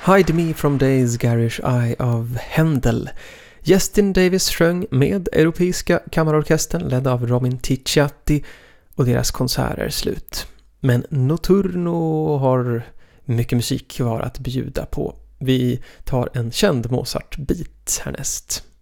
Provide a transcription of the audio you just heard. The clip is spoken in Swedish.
Hide Me from Days Garish Eye av Händel. Justin Davis sjöng med Europeiska kammarorkestern ledd av Robin Ticciatti och deras konserter är slut. Men Notturno har mycket musik kvar att bjuda på. Vi tar en känd Mozart-bit härnäst.